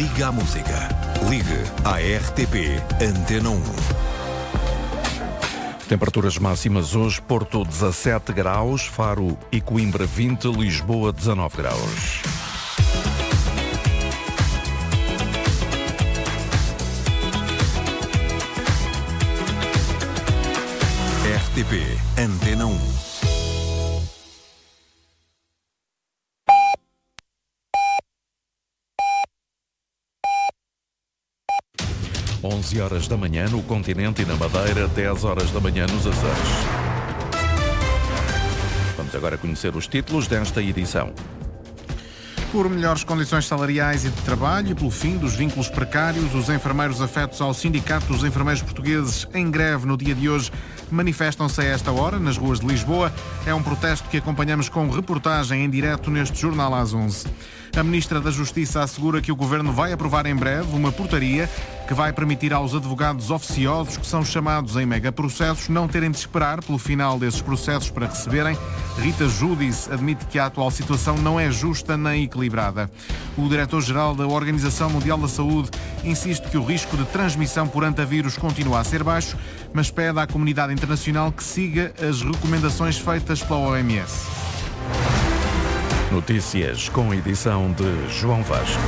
Liga à música. Ligue à RTP Antena 1. Temperaturas máximas hoje: Porto 17 graus, Faro e Coimbra 20, Lisboa 19 graus. RTP Antena 1. 11 horas da manhã no continente e na Madeira, 10 horas da manhã nos Açores. Vamos agora conhecer os títulos desta edição. Por melhores condições salariais e de trabalho e pelo fim dos vínculos precários, os enfermeiros afetos ao Sindicato dos Enfermeiros Portugueses em greve no dia de hoje manifestam-se a esta hora nas ruas de Lisboa. É um protesto que acompanhamos com reportagem em direto neste Jornal às 11. A Ministra da Justiça assegura que o Governo vai aprovar em breve uma portaria que vai permitir aos advogados oficiosos que são chamados em megaprocessos não terem de esperar pelo final desses processos para receberem. Rita Giudice admite que a atual situação não é justa nem equilibrada. O Diretor-Geral da Organização Mundial da Saúde insiste que o risco de transmissão por antavírus continua a ser baixo, mas pede à comunidade internacional que siga as recomendações feitas pela OMS. Notícias com a edição de João Vasco.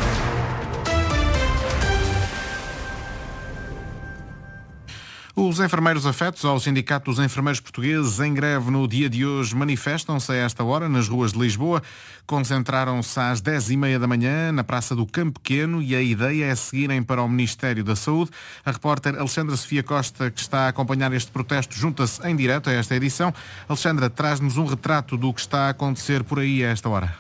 Os enfermeiros afetos ao Sindicato dos Enfermeiros Portugueses em greve no dia de hoje manifestam-se a esta hora nas ruas de Lisboa. Concentraram-se às 10h30 da manhã na Praça do Campo Pequeno e a ideia é seguirem para o Ministério da Saúde. A repórter Alexandra Sofia Costa, que está a acompanhar este protesto, junta-se em direto a esta edição. Alexandra, traz-nos um retrato do que está a acontecer por aí a esta hora.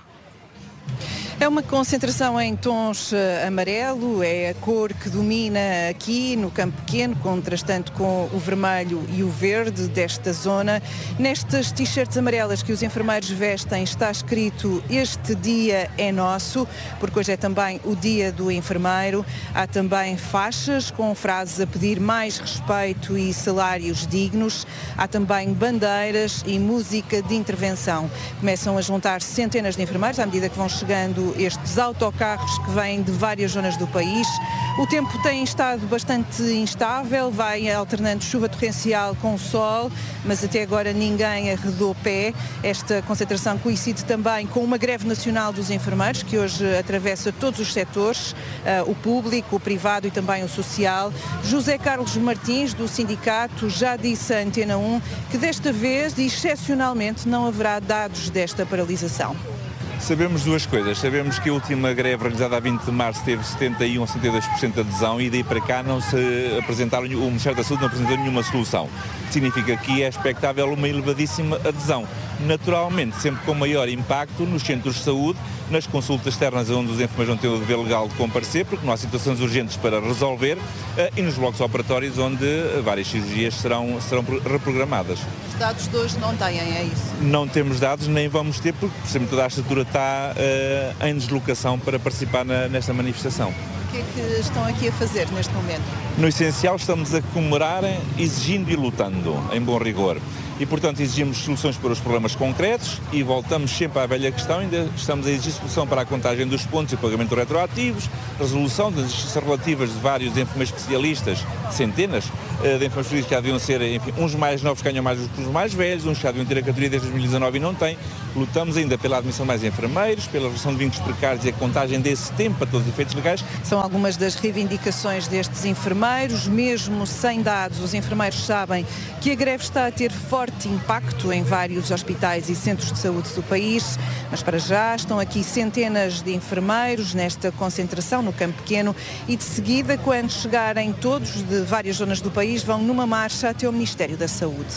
É uma concentração em tons amarelo, é a cor que domina aqui no Campo Pequeno, contrastante com o vermelho e o verde desta zona. Nestas t-shirts amarelas que os enfermeiros vestem está escrito "Este dia é nosso", porque hoje é também o dia do enfermeiro. Há também faixas com frases a pedir mais respeito e salários dignos. Há também bandeiras e música de intervenção. Começam a juntar centenas de enfermeiros à medida que vão chegando estes autocarros que vêm de várias zonas do país. O tempo tem estado bastante instável, vai alternando chuva torrencial com sol, mas até agora ninguém arredou pé. Esta concentração coincide também com uma greve nacional dos enfermeiros, que hoje atravessa todos os setores, o público, o privado e também o social. José Carlos Martins, do sindicato, já disse à Antena 1 que desta vez, excepcionalmente, não haverá dados desta paralisação. Sabemos duas coisas. Sabemos que a última greve realizada a 20 de março teve 71% a 72% de adesão e daí para cá não se apresentaram, o Ministério da Saúde não apresentou nenhuma solução. Significa que é expectável uma elevadíssima adesão. Naturalmente, sempre com maior impacto nos centros de saúde, nas consultas externas onde os enfermeiros vão ter o dever legal de comparecer, porque não há situações urgentes para resolver, e nos blocos operatórios onde várias cirurgias serão reprogramadas. Os dados de hoje não têm, é isso? Não temos dados, nem vamos ter, porque sempre toda a estrutura está em deslocação para participar nesta manifestação. O que é que estão aqui a fazer neste momento? No essencial, estamos a comemorar, exigindo e lutando, em bom rigor. E, portanto, exigimos soluções para os problemas concretos e voltamos sempre à velha questão. Ainda estamos a exigir solução para a contagem dos pontos e pagamento retroativos, resolução das injustiças relativas de vários enfermeiros especialistas, centenas de enfermeiros especialistas que já deviam ser, enfim, uns mais novos ganham mais do que os mais velhos, uns que já deviam ter a categoria desde 2019 e não têm. Lutamos ainda pela admissão de mais enfermeiros, pela redução de vínculos precários e a contagem desse tempo para todos os efeitos legais. São algumas das reivindicações destes enfermeiros. Mesmo sem dados, os enfermeiros sabem que a greve está a ter forte impacto em vários hospitais e centros de saúde do país, mas para já estão aqui centenas de enfermeiros nesta concentração no Campo Pequeno e de seguida, quando chegarem todos de várias zonas do país, vão numa marcha até o Ministério da Saúde.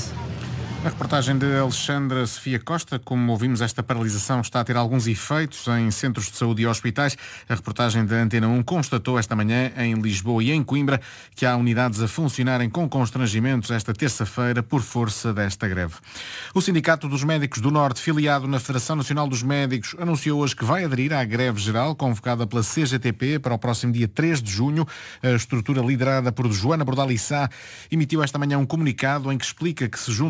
A reportagem de Alexandra Sofia Costa. Como ouvimos, esta paralisação está a ter alguns efeitos em centros de saúde e hospitais. A reportagem da Antena 1 constatou esta manhã em Lisboa e em Coimbra que há unidades a funcionarem com constrangimentos esta terça-feira por força desta greve. O Sindicato dos Médicos do Norte, filiado na Federação Nacional dos Médicos, anunciou hoje que vai aderir à greve geral convocada pela CGTP para o próximo dia 3 de junho. A estrutura liderada por Joana Bordalissá emitiu esta manhã um comunicado em que explica que se junta à paralisação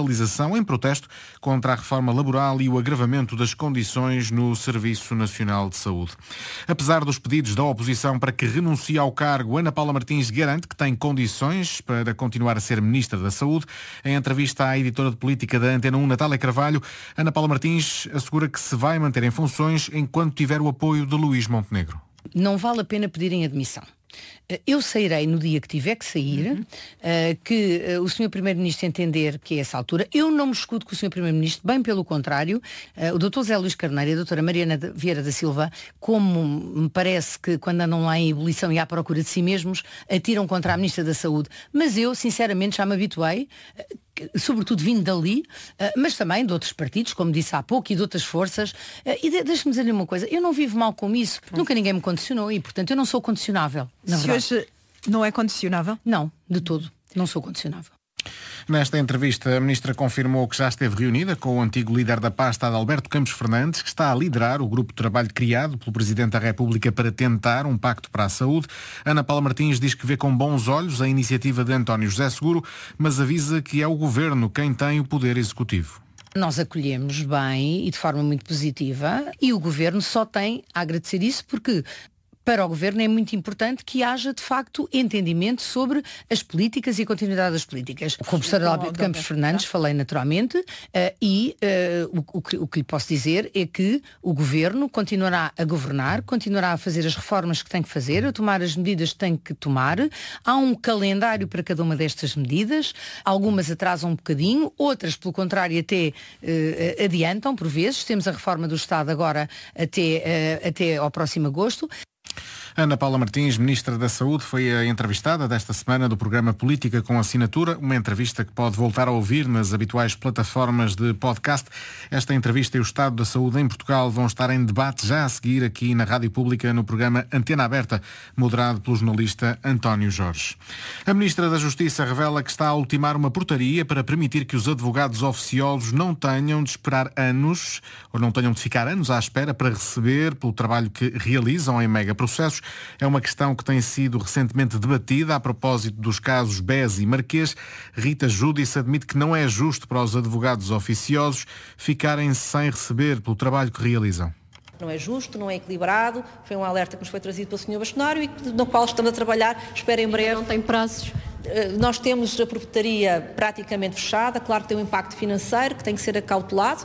paralisação em protesto contra a reforma laboral e o agravamento das condições no Serviço Nacional de Saúde. Apesar dos pedidos da oposição para que renuncie ao cargo, Ana Paula Martins garante que tem condições para continuar a ser Ministra da Saúde. Em entrevista à editora de política da Antena 1, Natália Carvalho, Ana Paula Martins assegura que se vai manter em funções enquanto tiver o apoio de Luís Montenegro. Não vale a pena pedirem admissão. Eu sairei no dia que tiver que sair, que o Sr. Primeiro-Ministro entender que é essa altura. Eu não me escudo com o Sr. Primeiro-Ministro, bem pelo contrário. O Dr. Zé Luís Carneiro e a Doutora Mariana Vieira da Silva, como me parece que quando andam lá em ebulição e à procura de si mesmos, atiram contra a Ministra da Saúde. Mas eu, sinceramente, já me habituei, sobretudo vindo dali, mas também de outros partidos, como disse há pouco, e de outras forças. E deixe-me dizer-lhe uma coisa, eu não vivo mal com isso. Nunca ninguém me condicionou e, portanto, eu não sou condicionável. Se hoje não é condicionável? Não, de todo. Não sou condicionável. Nesta entrevista, a Ministra confirmou que já esteve reunida com o antigo líder da pasta, Adalberto Campos Fernandes, que está a liderar o grupo de trabalho criado pelo Presidente da República para tentar um pacto para a saúde. Ana Paula Martins diz que vê com bons olhos a iniciativa de António José Seguro, mas avisa que é o Governo quem tem o poder executivo. Nós acolhemos bem e de forma muito positiva e o Governo só tem a agradecer isso porque para o Governo é muito importante que haja, de facto, entendimento sobre as políticas e a continuidade das políticas. Com o professor Adalberto Campos Fernandes falei naturalmente o que lhe posso dizer é que o Governo continuará a governar, continuará a fazer as reformas que tem que fazer, a tomar as medidas que tem que tomar. Há um calendário para cada uma destas medidas, algumas atrasam um bocadinho, outras, pelo contrário, até adiantam, por vezes. Temos a reforma do Estado agora até ao próximo agosto. Ana Paula Martins, Ministra da Saúde, foi a entrevistada desta semana do programa Política com Assinatura, uma entrevista que pode voltar a ouvir nas habituais plataformas de podcast. Esta entrevista e o estado da saúde em Portugal vão estar em debate já a seguir aqui na Rádio Pública no programa Antena Aberta, moderado pelo jornalista António Jorge. A Ministra da Justiça revela que está a ultimar uma portaria para permitir que os advogados oficiosos não tenham de esperar anos, ou não tenham de ficar anos à espera para receber pelo trabalho que realizam em megaprocessos. É uma questão que tem sido recentemente debatida a propósito dos casos BES e Marquês. Rita Júdice admite que não é justo para os advogados oficiosos ficarem sem receber pelo trabalho que realizam. Não é justo, não é equilibrado, foi um alerta que nos foi trazido pelo Sr. Bastonário e no qual estamos a trabalhar, espero em breve. Não tem prazos? Nós temos a portaria praticamente fechada, claro que tem um impacto financeiro que tem que ser acautelado,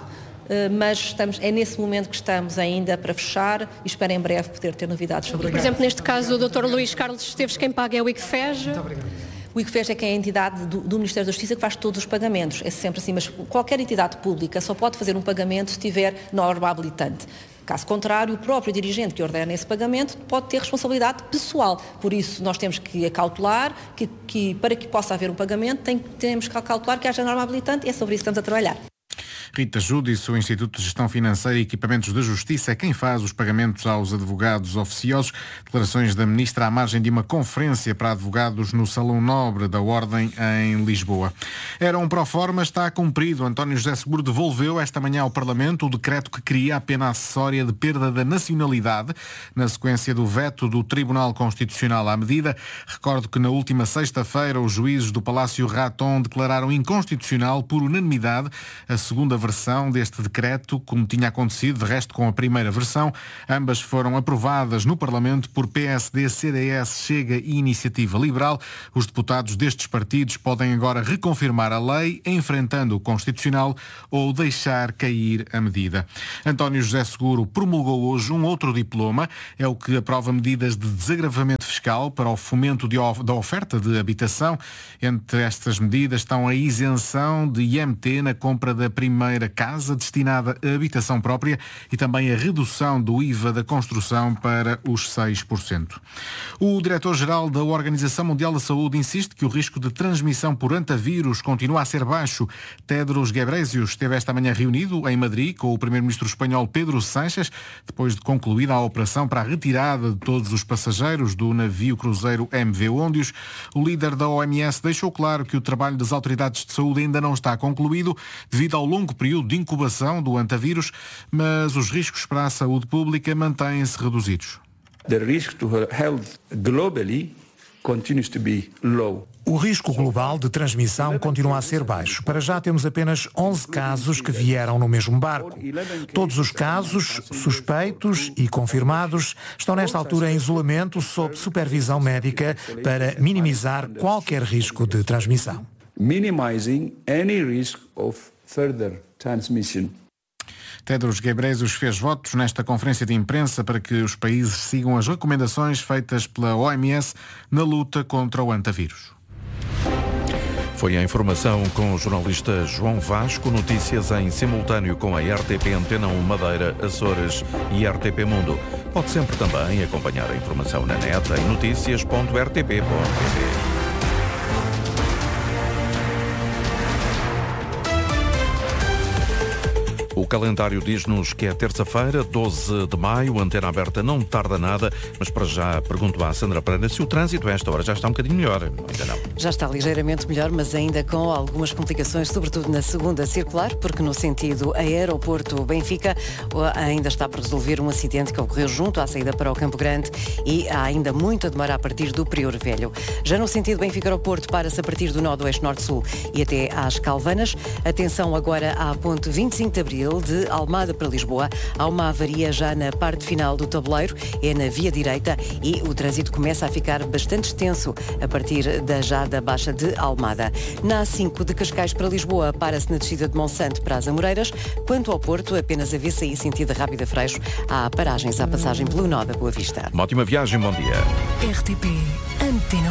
mas é nesse momento que estamos ainda para fechar e espero em breve poder ter novidades sobre isso. Por exemplo, neste caso, o Dr. Luís Carlos Esteves, quem paga é o ICFES. Muito obrigado. O ICFES é que é a entidade do Ministério da Justiça que faz todos os pagamentos. É sempre assim, mas qualquer entidade pública só pode fazer um pagamento se tiver norma habilitante. Caso contrário, o próprio dirigente que ordena esse pagamento pode ter responsabilidade pessoal. Por isso, nós temos que acautelar que para que possa haver um pagamento, temos que acautelar que haja norma habilitante e é sobre isso que estamos a trabalhar. Rita Júdice, o Instituto de Gestão Financeira e Equipamentos da Justiça, é quem faz os pagamentos aos advogados oficiosos. Declarações da Ministra à margem de uma conferência para advogados no Salão Nobre da Ordem em Lisboa. Era um proforma, está cumprido. António José Seguro devolveu esta manhã ao Parlamento o decreto que cria a pena acessória de perda da nacionalidade, na sequência do veto do Tribunal Constitucional à medida. Recordo que na última sexta-feira os juízes do Palácio Raton declararam inconstitucional por unanimidade a segunda versão deste decreto, como tinha acontecido de resto com a primeira versão. Ambas foram aprovadas no Parlamento por PSD, CDS, Chega e Iniciativa Liberal. Os deputados destes partidos podem agora reconfirmar a lei, enfrentando o Constitucional ou deixar cair a medida. António José Seguro promulgou hoje um outro diploma, é o que aprova medidas de desagravamento fiscal para o fomento da oferta de habitação. Entre estas medidas estão a isenção de IMT na compra da primeira casa destinada à habitação própria e também a redução do IVA da construção para os 6%. O diretor-geral da Organização Mundial da Saúde insiste que o risco de transmissão por hantavirus continua a ser baixo. Tedros Ghebreyesus esteve esta manhã reunido em Madrid com o primeiro-ministro espanhol Pedro Sánchez, depois de concluída a operação para a retirada de todos os passageiros do navio cruzeiro MV Ondios. O líder da OMS deixou claro que o trabalho das autoridades de saúde ainda não está concluído devido ao longo período de incubação do hantavírus, mas os riscos para a saúde pública mantêm-se reduzidos. The risk to health globally continues to be low. O risco global de transmissão continua a ser baixo. Para já temos apenas 11 casos que vieram no mesmo barco. Todos os casos, suspeitos e confirmados, estão nesta altura em isolamento sob supervisão médica para minimizar qualquer risco de transmissão. Minimizing any risk of further transmission. Tedros Ghebreyesus fez votos nesta conferência de imprensa para que os países sigam as recomendações feitas pela OMS na luta contra o hantavírus. Foi a informação com o jornalista João Vasco. Notícias em simultâneo com a RTP Antena 1 Madeira, Açores e RTP Mundo. Pode sempre também acompanhar a informação na net em noticias.rtp.pt. O calendário diz-nos que é terça-feira, 12 de maio, antena aberta não tarda nada, mas para já pergunto à Sandra Pereira se o trânsito a esta hora já está um bocadinho melhor. Ainda não. Já está ligeiramente melhor, mas ainda com algumas complicações, sobretudo na segunda circular, porque no sentido aeroporto Benfica ainda está por resolver um acidente que ocorreu junto à saída para o Campo Grande e há ainda muito a demorar a partir do Prior Velho. Já no sentido Benfica aeroporto para-se a partir do nó do eixo norte-sul e até às Calvanas. Atenção agora à ponte 25 de Abril, de Almada para Lisboa. Há uma avaria já na parte final do tabuleiro, é na via direita e o trânsito começa a ficar bastante extenso a partir da Baixa de Almada. Na A5 de Cascais para Lisboa, para-se na descida de Monsanto para as Amoreiras. Quanto ao Porto, apenas a VCI sentido Rábida Freixo, há paragens à passagem pelo nó da Boa Vista. Uma ótima viagem, bom dia. RTP Antena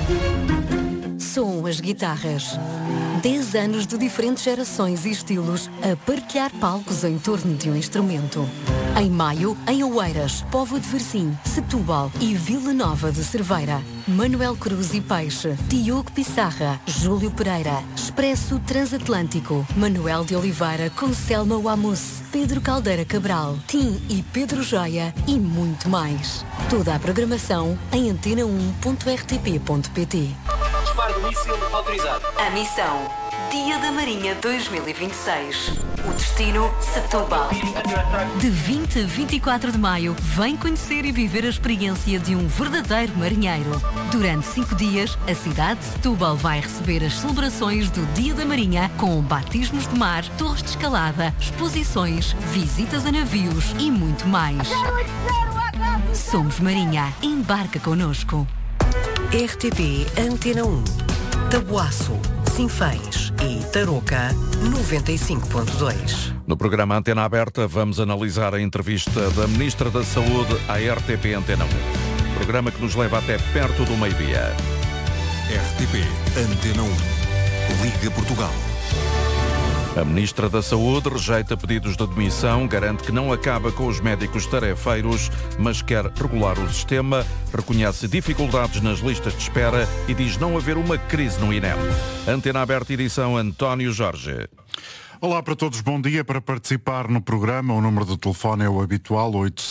1. Som as guitarras. 10 anos de diferentes gerações e estilos a partilhar palcos em torno de um instrumento. Em maio, em Oeiras, Póvoa de Varzim, Setúbal e Vila Nova de Cerveira. Manuel Cruz e Peixe, Diogo Pissarra, Júlio Pereira, Expresso Transatlântico, Manuel de Oliveira com Selma Wamus, Pedro Caldeira Cabral, Tim e Pedro Joia e muito mais. Toda a programação em antena1.rtp.pt. Disparo do míssil autorizado. A missão Dia da Marinha 2026. O destino Setúbal. De 20 a 24 de maio, vem conhecer e viver a experiência de um verdadeiro marinheiro. Durante 5 dias, a cidade de Setúbal vai receber as celebrações do Dia da Marinha com batismos de mar, torres de escalada, exposições, visitas a navios e muito mais. Somos Marinha. Embarca connosco. RTP Antena 1, Taboaço, Sinfãs e Tarouca 95.2. No programa Antena Aberta vamos analisar a entrevista da Ministra da Saúde à RTP Antena 1. Programa que nos leva até perto do meio-dia. RTP Antena 1. Liga Portugal. A Ministra da Saúde rejeita pedidos de demissão, garante que não acaba com os médicos tarefeiros, mas quer regular o sistema, reconhece dificuldades nas listas de espera e diz não haver uma crise no INEM. Antena Aberta, edição António Jorge. Olá para todos, bom dia. Para participar no programa, o número de telefone é o habitual,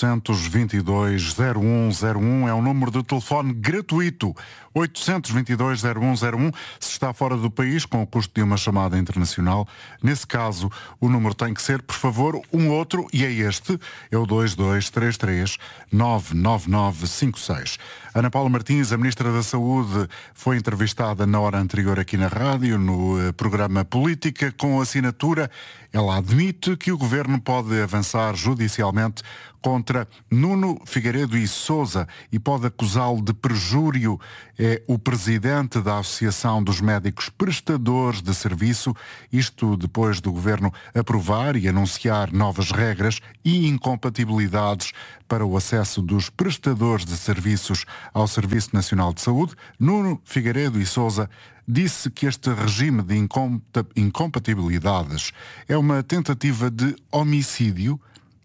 822-0101, é um número de telefone gratuito, 822-0101, se está fora do país, com o custo de uma chamada internacional. Nesse caso, o número tem que ser, por favor, um outro, e é este, é o 2233-99956. Ana Paula Martins, a Ministra da Saúde, foi entrevistada na hora anterior aqui na rádio, no programa Política, com assinatura. Ela admite que o Governo pode avançar judicialmente contra Nuno Figueiredo e Sousa e pode acusá-lo de perjúrio. É o presidente da Associação dos Médicos Prestadores de Serviço, isto depois do Governo aprovar e anunciar novas regras e incompatibilidades para o acesso dos prestadores de serviços ao Serviço Nacional de Saúde. Nuno Figueiredo e Sousa disse que este regime de incompatibilidades é uma tentativa de homicídio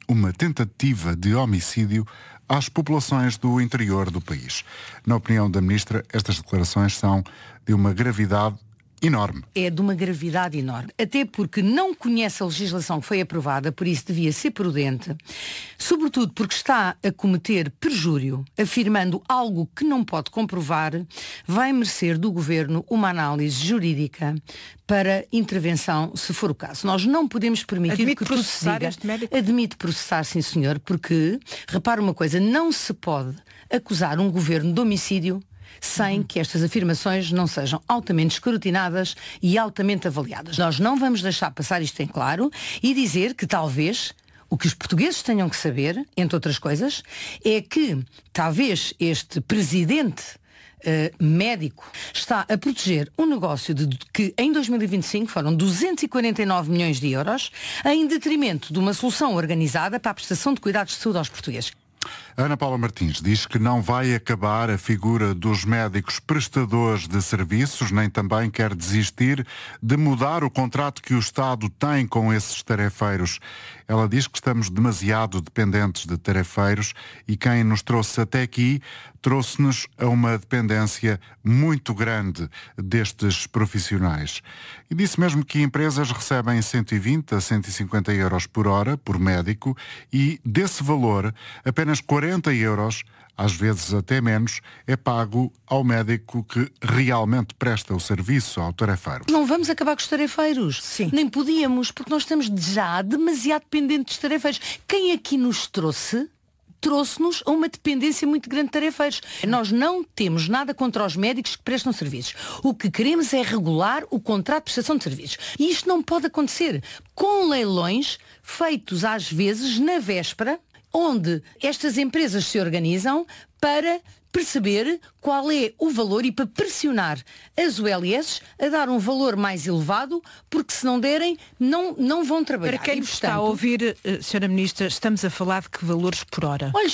às populações do interior do país. Na opinião da Ministra, estas declarações são de uma gravidade enorme. É de uma gravidade enorme. Até porque não conhece a legislação que foi aprovada, por isso devia ser prudente. Sobretudo porque está a cometer perjúrio, afirmando algo que não pode comprovar, vai merecer do Governo uma análise jurídica para intervenção, se for o caso. Nós não podemos permitir Admite que tudo se diga. este médico? Admite processar, sim senhor, porque, repara uma coisa, não se pode acusar um Governo de homicídio sem que estas afirmações não sejam altamente escrutinadas e altamente avaliadas. Nós não vamos deixar passar isto em claro e dizer que talvez o que os portugueses tenham que saber, entre outras coisas, é que talvez este presidente médico está a proteger um negócio que em 2025 foram 249 milhões de euros em detrimento de uma solução organizada para a prestação de cuidados de saúde aos portugueses. Ana Paula Martins diz que não vai acabar a figura dos médicos prestadores de serviços, nem também quer desistir de mudar o contrato que o Estado tem com esses tarefeiros. Ela diz que estamos demasiado dependentes de tarefeiros e quem nos trouxe até aqui trouxe-nos a uma dependência muito grande destes profissionais. E disse mesmo que empresas recebem 120 a 150 euros por hora por médico e desse valor apenas 40 euros, às vezes até menos, é pago ao médico que realmente presta o serviço ao tarefeiro. Não vamos acabar com os tarefeiros. Sim. Nem podíamos, porque nós estamos já demasiado dependentes dos tarefeiros. Quem aqui nos trouxe-nos a uma dependência muito grande de tarefeiros. Nós não temos nada contra os médicos que prestam serviços. O que queremos é regular o contrato de prestação de serviços. E isto não pode acontecer com leilões feitos às vezes na véspera, onde estas empresas se organizam para perceber qual é o valor e para pressionar as ULS a dar um valor mais elevado, porque se não derem, não vão trabalhar. Para quem está a ouvir, Sra. Ministra, estamos a falar de que valores por hora? Olha,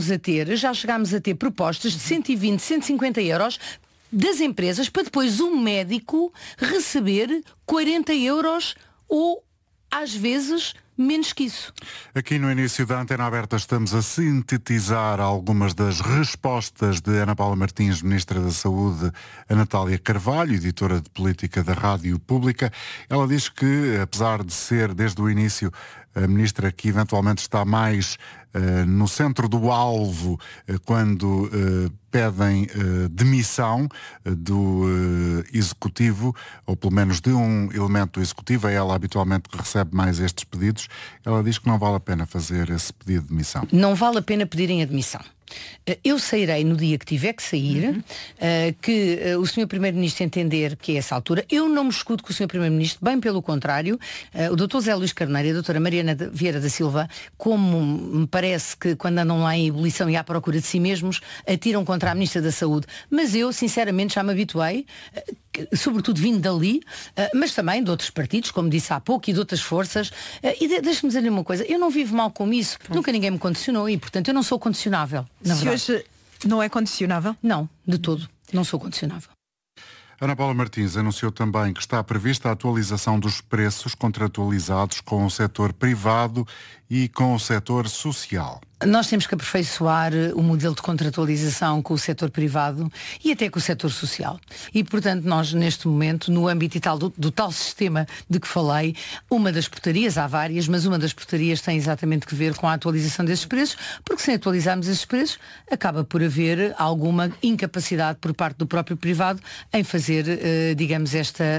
já chegámos a ter propostas de 120, 150 euros das empresas para depois o médico receber 40 euros ou, às vezes, menos que isso. Aqui no início da Antena Aberta estamos a sintetizar algumas das respostas de Ana Paula Martins, Ministra da Saúde, a Natália Carvalho, editora de política da Rádio Pública. Ela diz que, apesar de ser desde o início a Ministra que eventualmente está mais no centro do alvo quando pedem demissão do Executivo, ou pelo menos de um elemento do Executivo, é ela habitualmente que recebe mais estes pedidos. Ela diz que não vale a pena fazer esse pedido de demissão. Não vale a pena pedirem a demissão. Eu sairei no dia que tiver que sair, que o Sr. Primeiro-Ministro entender que é essa altura. Eu não me escudo com o Sr. Primeiro-Ministro, bem pelo contrário. O Dr. Zé Luís Carneiro e a Dra. Mariana Vieira da Silva, como me parece que quando andam lá em ebulição e à procura de si mesmos, atiram contra a Ministra da Saúde. Mas eu, sinceramente, já me habituei, sobretudo vindo dali, mas também de outros partidos, como disse há pouco, e de outras forças. E deixe-me dizer-lhe uma coisa, eu não vivo mal com isso, porque nunca ninguém me condicionou e, portanto, eu não sou condicionável. Se hoje não é condicionável? Não, de todo. Não sou condicionável. Ana Paula Martins anunciou também que está prevista a atualização dos preços contratualizados com o setor privado e com o setor social. Nós temos que aperfeiçoar o modelo de contratualização com o setor privado e até com o setor social. E, portanto, nós, neste momento, no âmbito e tal do tal sistema de que falei, uma das portarias, há várias, mas uma das portarias tem exatamente que ver com a atualização desses preços, porque se atualizarmos esses preços, acaba por haver alguma incapacidade por parte do próprio privado em fazer, digamos,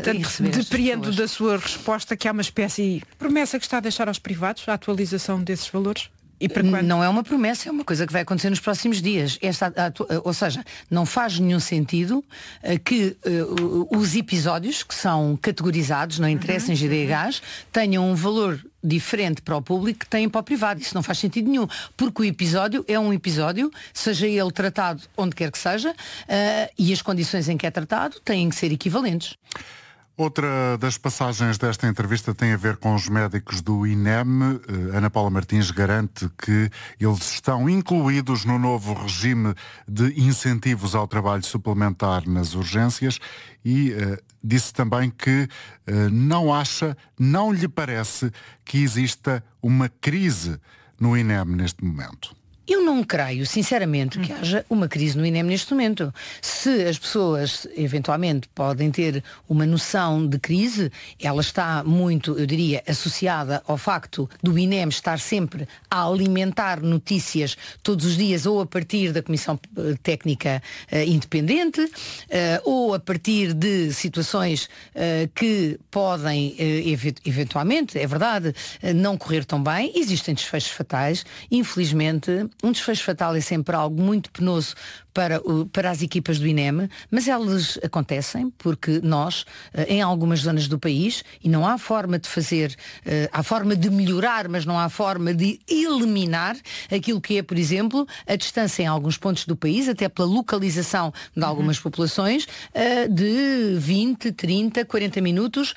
depreendo da sua resposta que há uma espécie de promessa que está a deixar aos privados a atualização desses valores? E para quando? Não é uma promessa, é uma coisa que vai acontecer nos próximos dias. Ou seja, não faz nenhum sentido que os episódios que são categorizados, não interessa em GDHs, tenham um valor diferente para o público que têm para o privado. Isso não faz sentido nenhum, porque o episódio é um episódio, seja ele tratado onde quer que seja, e as condições em que é tratado têm que ser equivalentes. Outra das passagens desta entrevista tem a ver com os médicos do INEM. Ana Paula Martins garante que eles estão incluídos no novo regime de incentivos ao trabalho suplementar nas urgências e disse também que não lhe parece que exista uma crise no INEM neste momento. Eu não creio, sinceramente, que haja uma crise no INEM neste momento. Se as pessoas, eventualmente, podem ter uma noção de crise, ela está muito, eu diria, associada ao facto do INEM estar sempre a alimentar notícias todos os dias, ou a partir da Comissão Técnica Independente, ou a partir de situações que podem, eventualmente, é verdade, não correr tão bem. Existem desfechos fatais, infelizmente. um desfecho fatal é sempre algo muito penoso para as equipas do INEM, mas elas acontecem porque nós, em algumas zonas do país, e não há forma de fazer, há forma de melhorar, mas não há forma de eliminar aquilo que é, por exemplo, a distância em alguns pontos do país, até pela localização de algumas populações, de 20, 30, 40 minutos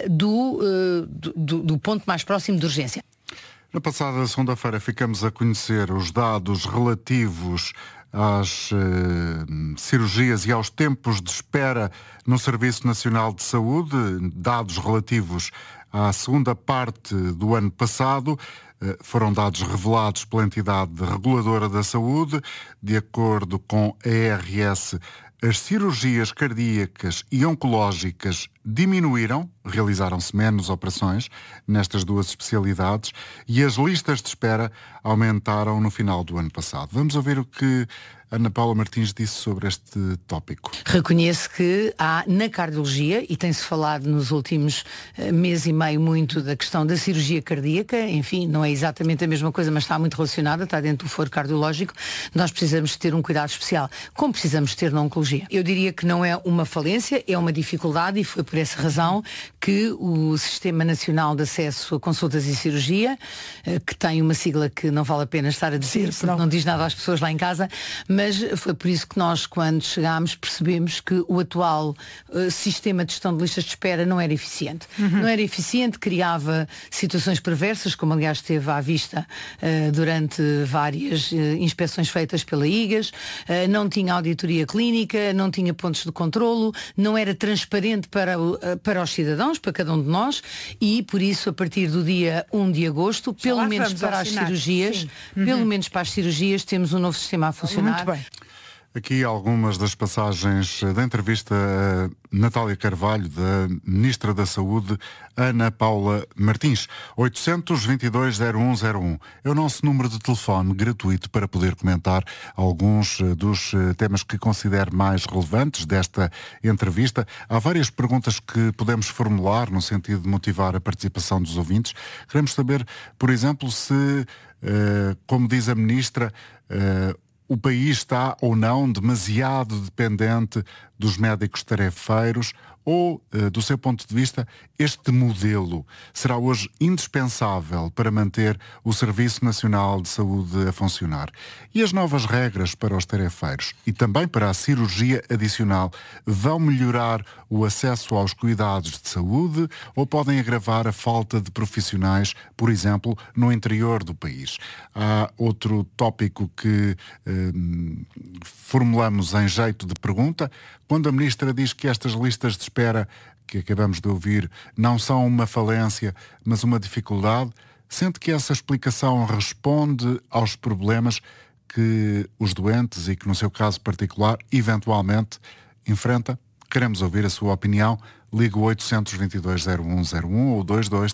do ponto mais próximo de urgência. Na passada segunda-feira ficamos a conhecer os dados relativos às cirurgias e aos tempos de espera no Serviço Nacional de Saúde, dados relativos à segunda parte do ano passado. Foram dados revelados pela entidade reguladora da saúde. De acordo com a ARS, as cirurgias cardíacas e oncológicas diminuíram, realizaram-se menos operações nestas duas especialidades e as listas de espera aumentaram no final do ano passado. Vamos ouvir o que Ana Paula Martins disse sobre este tópico. Reconheço que há na cardiologia, e tem-se falado nos últimos mês e meio muito da questão da cirurgia cardíaca, enfim, não é exatamente a mesma coisa, mas está muito relacionada, está dentro do foro cardiológico, nós precisamos ter um cuidado especial, como precisamos ter na oncologia. Eu diria que não é uma falência, é uma dificuldade, e foi por essa razão que o Sistema Nacional de Acesso a Consultas e Cirurgia, que tem uma sigla que não vale a pena estar a dizer, porque não diz nada às pessoas lá em casa, mas foi por isso que nós, quando chegámos, percebemos que o atual sistema de gestão de listas de espera não era eficiente. Não era eficiente, criava situações perversas, como aliás esteve à vista durante várias inspeções feitas pela IGAS, não tinha auditoria clínica, não tinha pontos de controlo, não era transparente para os cidadãos, para cada um de nós, e por isso, a partir do dia 1 de agosto, pelo menos para as cirurgias, pelo menos para as cirurgias, temos um novo sistema a funcionar. Muito bem. Aqui algumas das passagens da entrevista a Natália Carvalho, da Ministra da Saúde, Ana Paula Martins. 822-0101 é o nosso número de telefone gratuito para poder comentar alguns dos temas que considero mais relevantes desta entrevista. Há várias perguntas que podemos formular no sentido de motivar a participação dos ouvintes. Queremos saber, por exemplo, se, como diz a Ministra, o país está ou não demasiado dependente dos médicos tarefeiros ou, do seu ponto de vista, este modelo será hoje indispensável para manter o Serviço Nacional de Saúde a funcionar? E as novas regras para os tarefeiros e também para a cirurgia adicional vão melhorar o acesso aos cuidados de saúde ou podem agravar a falta de profissionais, por exemplo, no interior do país? Há outro tópico que formulamos em jeito de pergunta. Quando a Ministra diz que estas listas de espera que acabamos de ouvir não são uma falência, mas uma dificuldade, sente que essa explicação responde aos problemas que os doentes e que, no seu caso particular, eventualmente enfrenta? Queremos ouvir a sua opinião. Ligue 822-0101 ou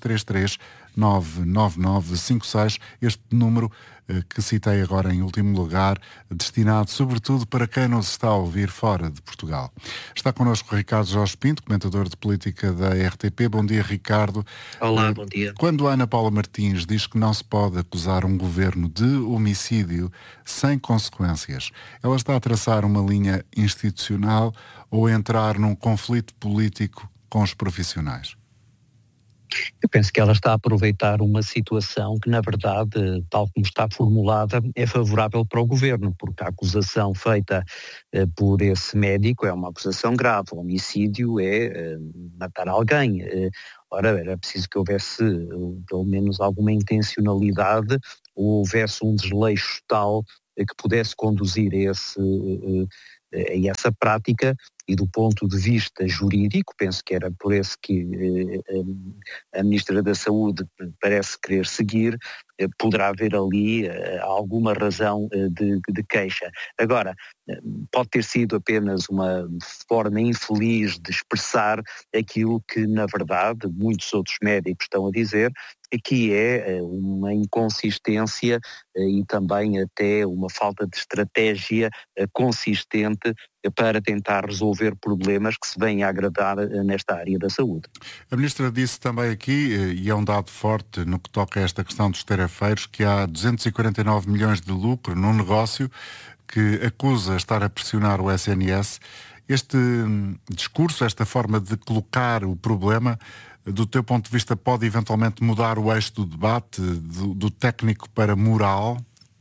2233-99956, este número que citei agora em último lugar, destinado sobretudo para quem nos está a ouvir fora de Portugal. Está connosco Ricardo Jorge Pinto, comentador de política da RTP. Bom dia, Ricardo. Olá, bom dia. Quando a Ana Paula Martins diz que não se pode acusar um governo de homicídio sem consequências, ela está a traçar uma linha institucional ou a entrar num conflito político com os profissionais? Eu penso que ela está a aproveitar uma situação que, na verdade, tal como está formulada, é favorável para o governo, porque a acusação feita por esse médico é uma acusação grave. O homicídio é matar alguém. Ora, era preciso que houvesse pelo menos alguma intencionalidade ou houvesse um desleixo tal que pudesse conduzir a essa prática. E do ponto de vista jurídico, penso que era por esse que a Ministra da Saúde parece querer seguir, poderá haver ali alguma razão de queixa. Agora, pode ter sido apenas uma forma infeliz de expressar aquilo que, na verdade, muitos outros médicos estão a dizer, que é uma inconsistência e também até uma falta de estratégia consistente urgente para tentar resolver problemas que se vêm a agradar nesta área da saúde. A Ministra disse também aqui, e é um dado forte no que toca a esta questão dos tarefeiros, que há 249 milhões de lucro num negócio que acusa estar a pressionar o SNS. Este discurso, esta forma de colocar o problema, do teu ponto de vista, pode eventualmente mudar o eixo do debate, do técnico para moral?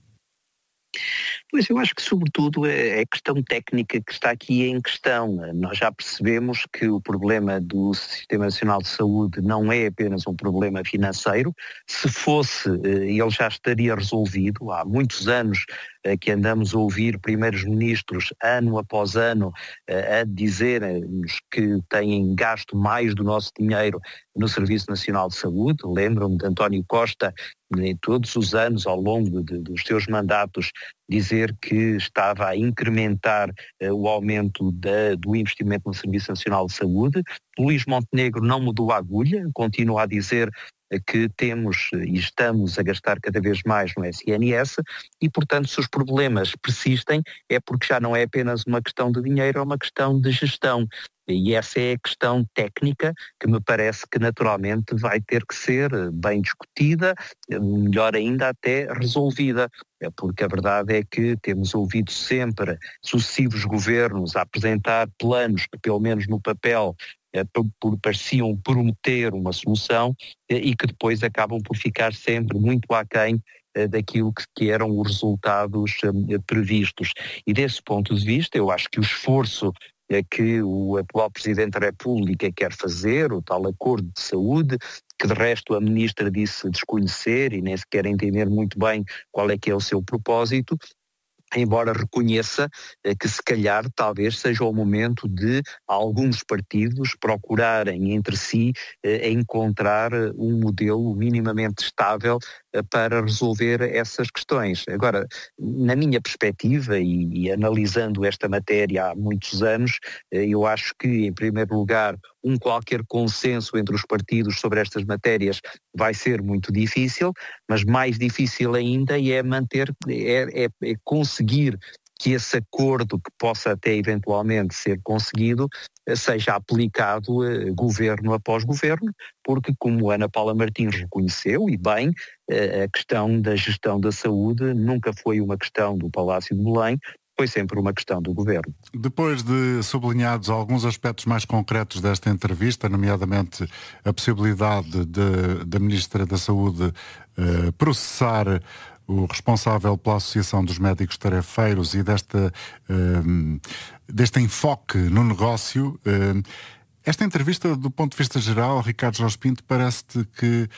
Pois eu acho que sobretudo é a questão técnica que está aqui em questão. Nós já percebemos que o problema do Sistema Nacional de Saúde não é apenas um problema financeiro. Se fosse, ele já estaria resolvido. Há muitos anos que andamos a ouvir primeiros ministros, ano após ano, a dizerem-nos que têm gasto mais do nosso dinheiro no Serviço Nacional de Saúde. Lembro-me de António Costa, todos os anos, ao longo dos seus mandatos, dizer que estava a incrementar o aumento do investimento no Serviço Nacional de Saúde. Luís Montenegro não mudou a agulha, continua a dizer que temos e estamos a gastar cada vez mais no SNS e, portanto, se os problemas persistem é porque já não é apenas uma questão de dinheiro, é uma questão de gestão. E essa é a questão técnica que me parece que naturalmente vai ter que ser bem discutida, melhor ainda até resolvida, porque a verdade é que temos ouvido sempre sucessivos governos a apresentar planos que, pelo menos no papel, pareciam prometer uma solução e que depois acabam por ficar sempre muito aquém daquilo que eram os resultados previstos. E desse ponto de vista, eu acho que o esforço que o atual Presidente da República quer fazer, o tal acordo de saúde, que de resto a Ministra disse desconhecer e nem sequer entender muito bem qual é que é o seu propósito, embora reconheça que se calhar talvez seja o momento de alguns partidos procurarem entre si encontrar um modelo minimamente estável para resolver essas questões. Agora, na minha perspectiva e analisando esta matéria há muitos anos, eu acho que, em primeiro lugar, qualquer consenso entre os partidos sobre estas matérias vai ser muito difícil, mas mais difícil ainda é conseguir que esse acordo que possa até eventualmente ser conseguido seja aplicado governo após governo, porque, como Ana Paula Martins reconheceu, e bem, a questão da gestão da saúde nunca foi uma questão do Palácio de Belém, foi sempre uma questão do Governo. Depois de sublinhados alguns aspectos mais concretos desta entrevista, nomeadamente a possibilidade da Ministra da Saúde processar o responsável pela Associação dos Médicos Tarefeiros e deste enfoque no negócio, esta entrevista, do ponto de vista geral, Ricardo Jorge Pinto, parece-te que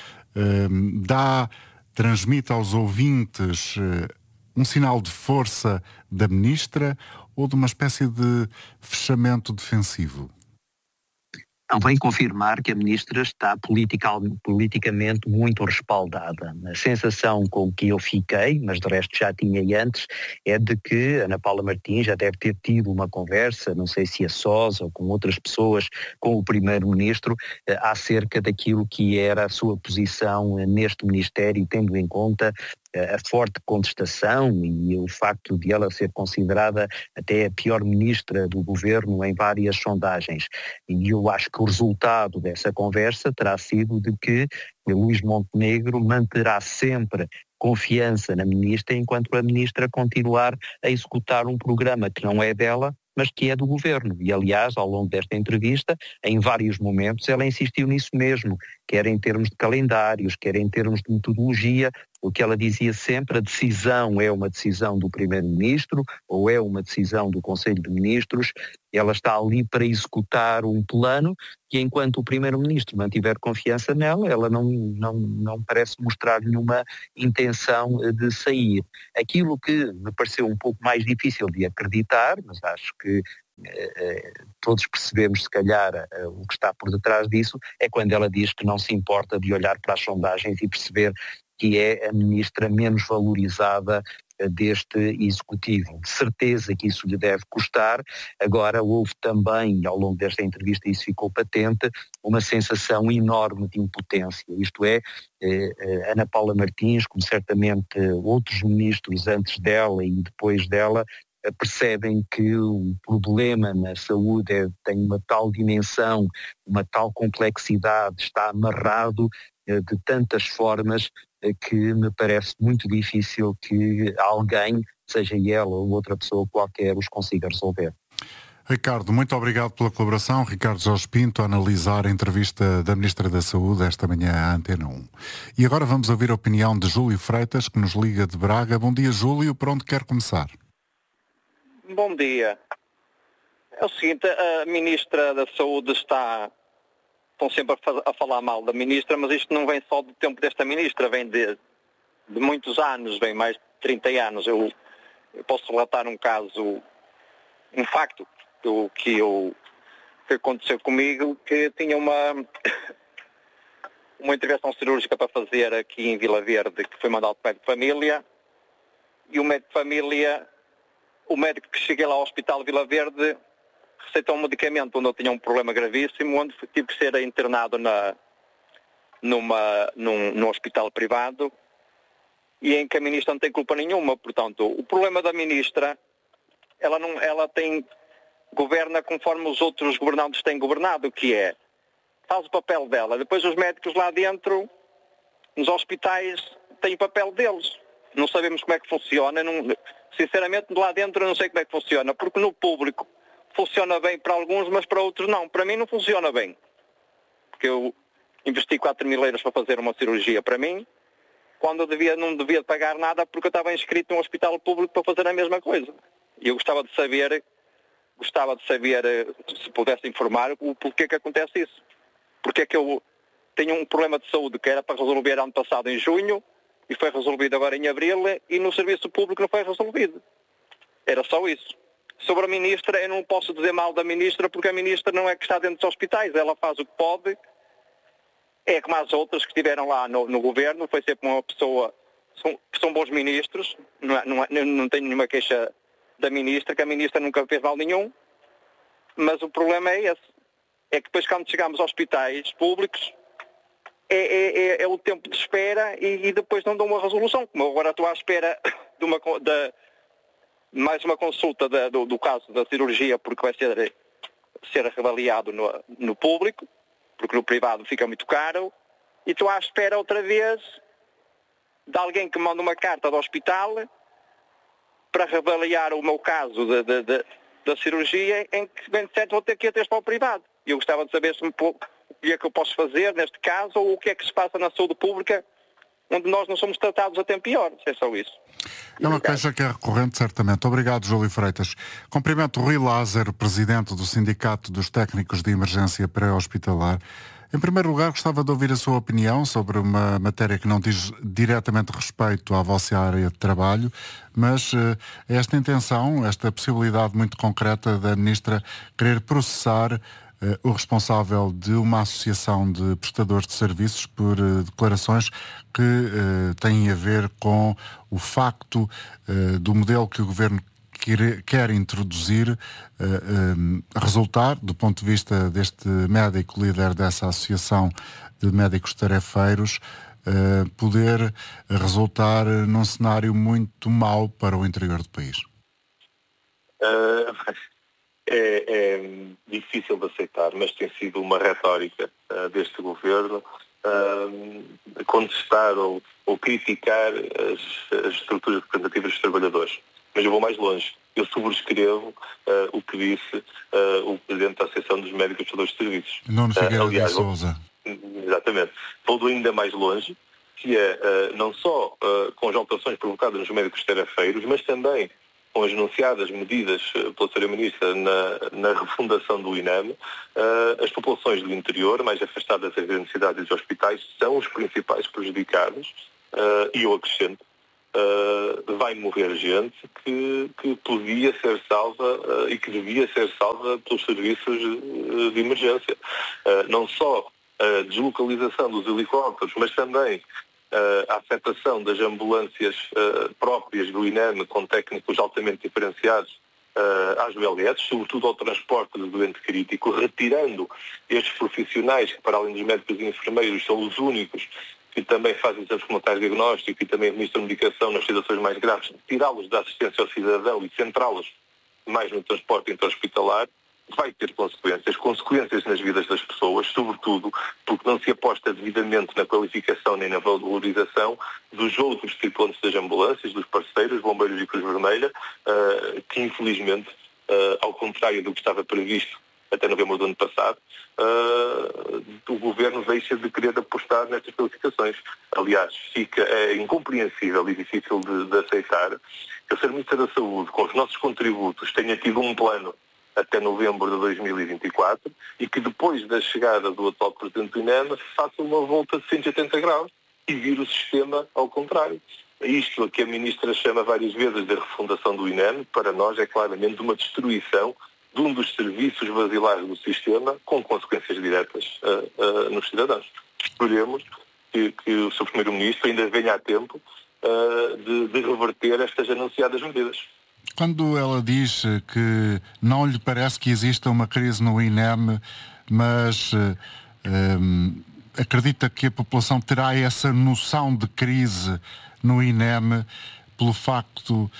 transmite aos ouvintes um sinal de força da Ministra ou de uma espécie de fechamento defensivo? Não, vem confirmar que a Ministra está politicamente muito respaldada. A sensação com que eu fiquei, mas de resto já tinha antes, é de que Ana Paula Martins já deve ter tido uma conversa, não sei se a sós ou com outras pessoas, com o Primeiro-Ministro, acerca daquilo que era a sua posição neste Ministério, tendo em conta a forte contestação e o facto de ela ser considerada até a pior ministra do governo em várias sondagens. E eu acho que o resultado dessa conversa terá sido de que Luís Montenegro manterá sempre confiança na ministra enquanto a ministra continuar a executar um programa que não é dela, mas que é do governo. E, aliás, ao longo desta entrevista, em vários momentos, ela insistiu nisso mesmo, quer em termos de calendários, quer em termos de metodologia. O que ela dizia sempre, a decisão é uma decisão do Primeiro-Ministro ou é uma decisão do Conselho de Ministros. Ela está ali para executar um plano e, enquanto o Primeiro-Ministro mantiver confiança nela, ela não parece mostrar nenhuma intenção de sair. Aquilo que me pareceu um pouco mais difícil de acreditar, mas acho que todos percebemos se calhar o que está por detrás disso, é quando ela diz que não se importa de olhar para as sondagens e perceber que é a ministra menos valorizada deste executivo. De certeza que isso lhe deve custar. Agora houve também, ao longo desta entrevista, isso ficou patente, uma sensação enorme de impotência. Isto é, Ana Paula Martins, como certamente outros ministros antes dela e depois dela, percebem que o problema na saúde tem uma tal dimensão, uma tal complexidade, está amarrado de tantas formas que me parece muito difícil que alguém, seja ela ou outra pessoa qualquer, os consiga resolver. Ricardo, muito obrigado pela colaboração. Ricardo Jorge Pinto a analisar a entrevista da Ministra da Saúde esta manhã à Antena 1. E agora vamos ouvir a opinião de Júlio Freitas, que nos liga de Braga. Bom dia, Júlio. Por onde quer começar? Bom dia. É o seguinte, a Ministra da Saúde estão sempre a falar mal da Ministra, mas isto não vem só do tempo desta Ministra, vem de muitos anos, vem mais de 30 anos. Eu posso relatar um caso, um facto que aconteceu comigo, que tinha uma intervenção cirúrgica para fazer aqui em Vila Verde, que foi mandado para o médico de família, e o médico de família, o médico que cheguei lá ao Hospital de Vila Verde, receitou um medicamento onde eu tinha um problema gravíssimo, onde tive que ser internado num hospital privado, e em que a Ministra não tem culpa nenhuma. Portanto, o problema da Ministra, ela governa conforme os outros governantes têm governado, que é, faz o papel dela, depois os médicos lá dentro, nos hospitais, têm o papel deles. Não sabemos como é que funciona, sinceramente lá dentro eu não sei como é que funciona, porque no público funciona bem para alguns, mas para outros não. Para mim não funciona bem, porque eu investi 4.000 euros para fazer uma cirurgia para mim, quando eu não devia pagar nada, porque eu estava inscrito num hospital público para fazer a mesma coisa. E eu gostava de saber, se pudesse informar, o porquê que acontece isso. Porque é que eu tenho um problema de saúde que era para resolver ano passado em junho, e foi resolvido agora em abril, e no serviço público não foi resolvido. Era só isso. Sobre a Ministra, eu não posso dizer mal da Ministra, porque a Ministra não é que está dentro dos hospitais, ela faz o que pode, é como as outras que estiveram lá no governo, foi sempre uma pessoa, são bons ministros, não tenho nenhuma queixa da Ministra, que a Ministra nunca fez mal nenhum, mas o problema é esse, é que depois quando chegamos aos hospitais públicos, é o tempo de espera e depois não dão uma resolução, como eu agora estou à espera de mais uma consulta do caso da cirurgia, porque vai ser reavaliado no público, porque no privado fica muito caro, e estou à espera outra vez de alguém que manda uma carta do hospital para reavaliar o meu caso da cirurgia, em que bem certo vou ter que ir até para o privado. E eu gostava de saber o que é que eu posso fazer neste caso, ou o que é que se passa na saúde pública, onde nós não somos tratados a tempo pior, se é só isso. É uma queixa que é recorrente, certamente. Obrigado, Júlio Freitas. Cumprimento o Rui Lázaro, presidente do Sindicato dos Técnicos de Emergência Pré-Hospitalar. Em primeiro lugar, gostava de ouvir a sua opinião sobre uma matéria que não diz diretamente respeito à vossa área de trabalho, mas esta intenção, esta possibilidade muito concreta da Ministra querer processar o responsável de uma associação de prestadores de serviços por declarações que têm a ver com o facto do modelo que o Governo quer introduzir resultar, do ponto de vista deste médico líder dessa associação de médicos tarefeiros, poder resultar num cenário muito mau para o interior do país. É difícil de aceitar, mas tem sido uma retórica deste governo contestar ou criticar as estruturas representativas dos trabalhadores. Mas eu vou mais longe. Eu subscrevo o que disse o Presidente da Associação dos Médicos Prestadores de Serviços. Nuno Figueiredo de Sousa. Exatamente. Vou ainda mais longe, que é não só com as alterações provocadas nos médicos tarefeiros, mas também com as anunciadas medidas pela Sra. Ministra na refundação do INEM, as populações do interior, mais afastadas das grandes cidades e dos hospitais, são os principais prejudicados, e eu acrescento, vai morrer gente que podia ser salva e que devia ser salva pelos serviços de emergência. Não só a deslocalização dos helicópteros, mas também a afetação das ambulâncias próprias do INEM com técnicos altamente diferenciados às ULS, sobretudo ao transporte do doente crítico, retirando estes profissionais que, para além dos médicos e enfermeiros, são os únicos que também faz exames complementares de diagnóstico e também administra medicação nas situações mais graves, tirá-los da assistência ao cidadão e centrá-los mais no transporte intra-hospitalar, vai ter consequências nas vidas das pessoas, sobretudo porque não se aposta devidamente na qualificação nem na valorização dos outros tripulantes das ambulâncias, dos parceiros, bombeiros e Cruz Vermelha, que infelizmente, ao contrário do que estava previsto até novembro do ano passado, o Governo deixa de querer apostar nestas qualificações. Aliás, é incompreensível e difícil de aceitar que o Sr. Ministro da Saúde, com os nossos contributos, tenha tido um plano até novembro de 2024 e que depois da chegada do atual Presidente do INEM faça uma volta de 180 graus e vire o sistema ao contrário. Isto a que a Ministra chama várias vezes de refundação do INEM, para nós é claramente uma destruição de um dos serviços basilares do sistema, com consequências diretas nos cidadãos. Esperemos que o Sr. Primeiro-Ministro ainda venha a tempo de reverter estas anunciadas medidas. Quando ela diz que não lhe parece que exista uma crise no INEM, mas acredita que a população terá essa noção de crise no INEM pelo facto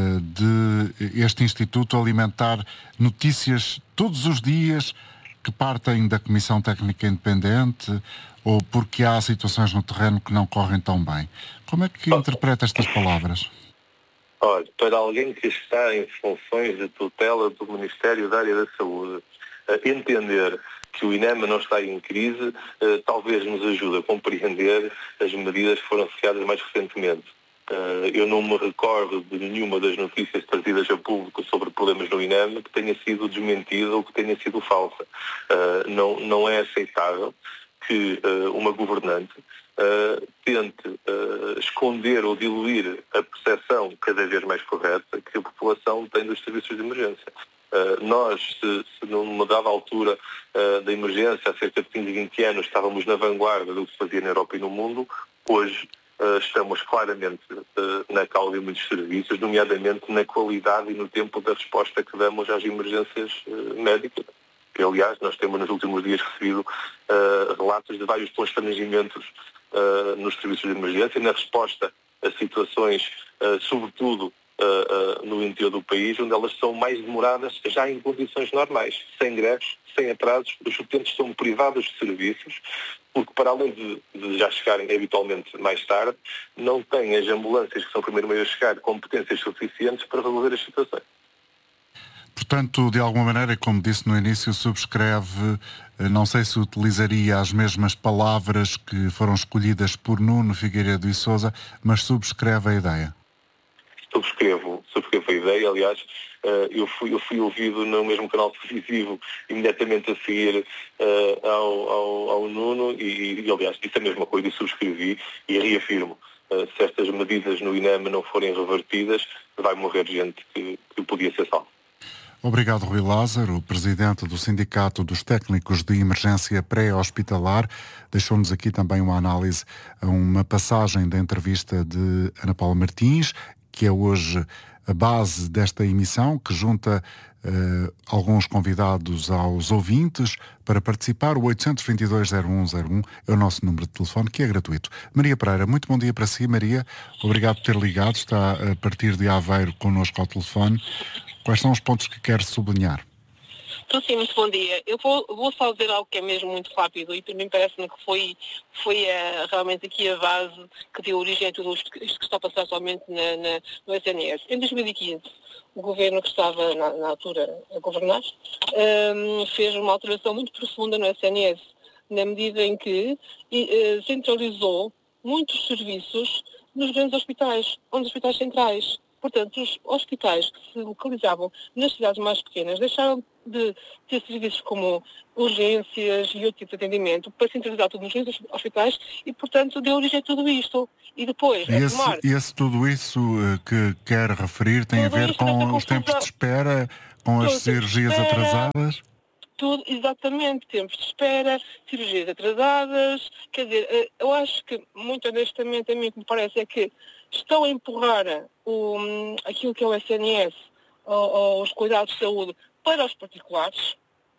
de este Instituto alimentar notícias todos os dias que partem da Comissão Técnica Independente ou porque há situações no terreno que não correm tão bem. Como é que interpreta estas palavras? Olha, para alguém que está em funções de tutela do Ministério da Área da Saúde, entender que o INEM não está em crise, talvez nos ajude a compreender as medidas que foram anunciadas mais recentemente. Eu não me recordo de nenhuma das notícias trazidas a público sobre problemas no INEM que tenha sido desmentida ou que tenha sido falsa. Não é aceitável que uma governante tente esconder ou diluir a percepção cada vez mais correta que a população tem dos serviços de emergência. Nós, se numa dada altura da emergência, há cerca de 15, 20 anos, estávamos na vanguarda do que se fazia na Europa e no mundo, hoje estamos claramente na cauda de muitos serviços, nomeadamente na qualidade e no tempo da resposta que damos às emergências médicas. E, aliás, nós temos nos últimos dias recebido relatos de vários constrangimentos nos serviços de emergência, na resposta a situações, sobretudo no interior do país, onde elas são mais demoradas já em condições normais, sem greves, sem atrasos. Os utentes são privados de serviços, porque para além de já chegarem habitualmente mais tarde, não têm as ambulâncias que são o primeiro meio a chegar competências suficientes para resolver as situações. Portanto, de alguma maneira, como disse no início, subscreve, não sei se utilizaria as mesmas palavras que foram escolhidas por Nuno Figueiredo e Sousa, mas subscreve a ideia. Subscrevo a ideia. Aliás, eu fui ouvido no mesmo canal televisivo imediatamente a seguir ao Nuno e, aliás, disse a mesma coisa e subscrevi e reafirmo. Se estas medidas no INEM não forem revertidas, vai morrer gente que podia ser salva. Obrigado, Rui Lázaro, presidente do Sindicato dos Técnicos de Emergência Pré-Hospitalar. Deixou-nos aqui também uma análise a uma passagem da entrevista de Ana Paula Martins, que é hoje a base desta emissão, que junta alguns convidados aos ouvintes para participar. O 822-0101 é o nosso número de telefone, que é gratuito. Maria Pereira, muito bom dia para si, Maria. Obrigado por ter ligado. Está a partir de Aveiro connosco ao telefone. Quais são os pontos que quer sublinhar? Então, sim, muito bom dia. Eu vou só dizer algo que é mesmo muito rápido e também parece-me que foi realmente aqui a base que deu origem a tudo isto que está a passar atualmente no SNS. Em 2015, o governo que estava na altura a governar fez uma alteração muito profunda no SNS, na medida em que centralizou muitos serviços nos grandes hospitais, ou nos hospitais centrais. Portanto, os hospitais que se localizavam nas cidades mais pequenas deixaram de ter serviços como urgências e outro tipo de atendimento para centralizar tudo nos grandes hospitais e, portanto, deu origem a tudo isto. E depois... Tudo isso que quer referir tem a ver com os tempos de espera, com as cirurgias atrasadas? Tudo, exatamente, tempos de espera, cirurgias atrasadas, quer dizer, eu acho que, muito honestamente, a mim o que me parece é que estão a empurrar aquilo que é o SNS, os cuidados de saúde, para os particulares.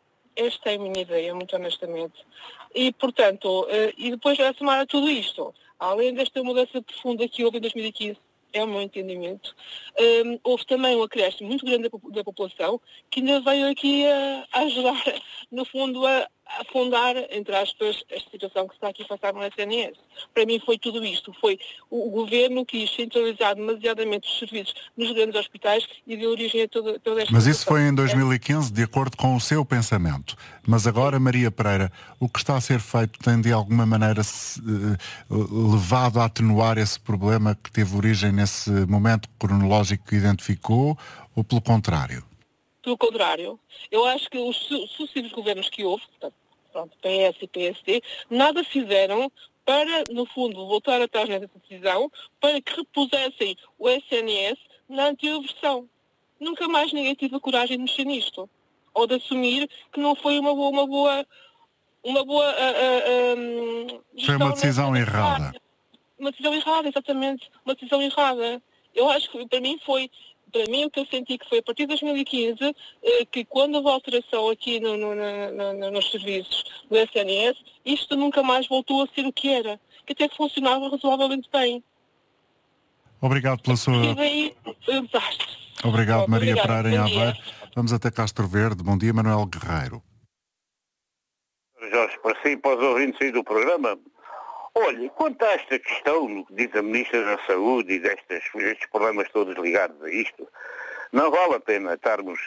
Esta é a minha ideia, muito honestamente. E, portanto, e depois a somar a tudo isto, além desta mudança profunda que houve em 2015, é o meu entendimento, houve também um acréscimo muito grande da população que ainda veio aqui a ajudar, no fundo, a afundar, entre aspas, esta situação que se está aqui a passar no SNS. Para mim foi tudo isto. Foi o governo que quis centralizar demasiadamente os serviços nos grandes hospitais e deu origem a toda esta Mas isso situação. foi em 2015, de acordo com o seu pensamento. Mas agora, Maria Pereira, o que está a ser feito tem de alguma maneira levado a atenuar esse problema que teve origem nesse momento cronológico que identificou, ou pelo contrário? Pelo contrário, eu acho que os sucessivos governos que houve, portanto, PS e PSD, nada fizeram para, no fundo, voltar atrás nessa decisão, para que repusessem o SNS na anterior versão. Nunca mais ninguém teve a coragem de mexer nisto. Ou de assumir que não foi uma boa foi uma decisão errada. Uma decisão errada, exatamente. Uma decisão errada. Eu acho que, para mim, o que eu senti que foi a partir de 2015, que quando houve alteração aqui nos serviços do SNS, isto nunca mais voltou a ser o que era, que até funcionava razoavelmente bem. Obrigado pela sua... E daí foi um desastre. Obrigado, Maria Obrigada. Pereira, em Aveiro. Vamos até Castro Verde. Bom dia, Manuel Guerreiro. Jorge, para si e para os ouvintes aí do programa, olha, quanto a esta questão, no que diz a Ministra da Saúde e destes problemas todos ligados a isto, não vale a pena estarmos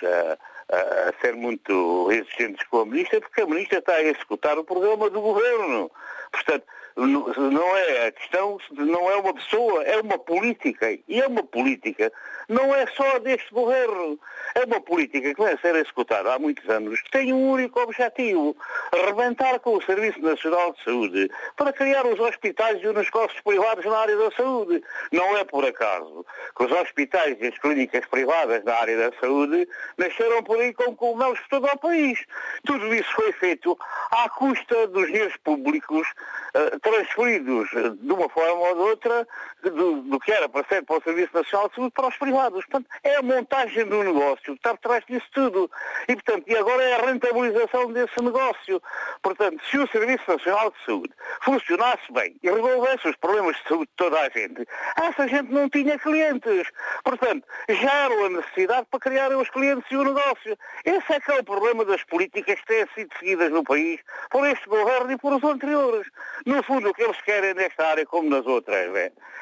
a ser muito resistentes com a Ministra, porque a Ministra está a executar o programa do Governo. Portanto, não é a questão, não é uma pessoa, é uma política. E é uma política, não é só deste governo. É uma política que vai ser executada há muitos anos, que tem um único objetivo: arrebentar com o Serviço Nacional de Saúde para criar os hospitais e os negócios privados na área da saúde. Não é por acaso que os hospitais e as clínicas privadas na área da saúde nasceram por aí como cogumelos por todo o país. Tudo isso foi feito à custa dos dinheiros públicos transferidos de uma forma ou de outra do que era para ser para o Serviço Nacional de Saúde para os privados. Portanto, é a montagem do negócio que está por trás disso tudo. E, portanto, e agora é a rentabilização desse negócio. Portanto, se o Serviço Nacional de Saúde funcionasse bem e resolvesse os problemas de saúde de toda a gente, essa gente não tinha clientes. Portanto, já era a necessidade para criarem os clientes e o negócio. Esse é que é o problema das políticas que têm sido seguidas no país por este governo e por os anteriores. No fundo, o que eles querem nesta área, como nas outras,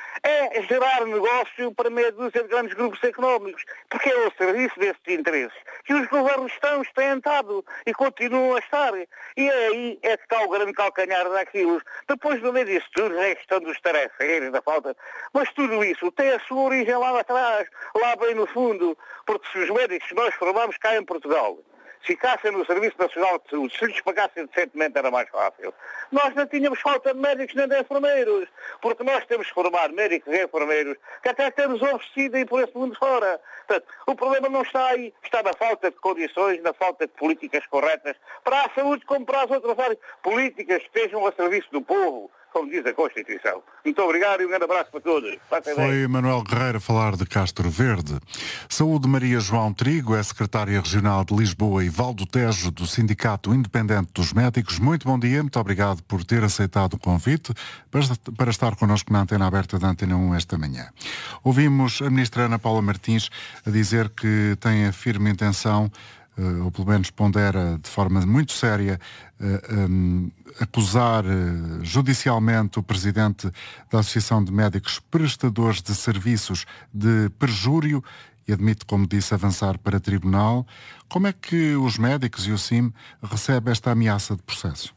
é gerar negócio para meia dúzia de grandes grupos económicos, porque é o serviço desses interesses que os governos têm estado e continuam a estar. E aí é que está o grande calcanhar daquilo. Depois do meio disso tudo, é a questão dos tarefeiros, da falta... Mas tudo isso tem a sua origem lá atrás, lá bem no fundo, porque se os médicos que nós formamos cá em Portugal ficassem no Serviço Nacional de Saúde, se lhes pagassem decentemente era mais fácil. Nós não tínhamos falta de médicos nem de enfermeiros, porque nós temos que formar médicos e enfermeiros que até temos oferecido aí por esse mundo fora. Portanto, o problema não está aí, está na falta de condições, na falta de políticas corretas para a saúde como para as outras áreas. Políticas que estejam a serviço do povo, como diz a Constituição. Muito obrigado e um grande abraço para todos. Foi Manuel Guerreiro a falar de Castro Verde. Saúde Maria João Trigo, é secretária regional de Lisboa e Val do Tejo do Sindicato Independente dos Médicos. Muito bom dia, muito obrigado por ter aceitado o convite para estar connosco na antena aberta da Antena 1 esta manhã. Ouvimos a ministra Ana Paula Martins a dizer que tem a firme intenção, ou pelo menos pondera de forma muito séria, acusar judicialmente o presidente da Associação de Médicos Prestadores de Serviços de perjúrio e admite, como disse, avançar para tribunal. Como é que os médicos e o SIM recebem esta ameaça de processo?